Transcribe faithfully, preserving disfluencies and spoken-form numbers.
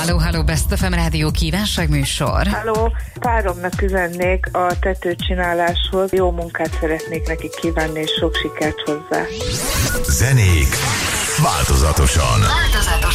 Halló, halló, Best ef em rádió kívánságműsor. Halló, páromnak üzennék a tetőcsináláshoz. Jó munkát szeretnék neki kívánni, és sok sikert hozzá. Zenék változatosan. Változatosan.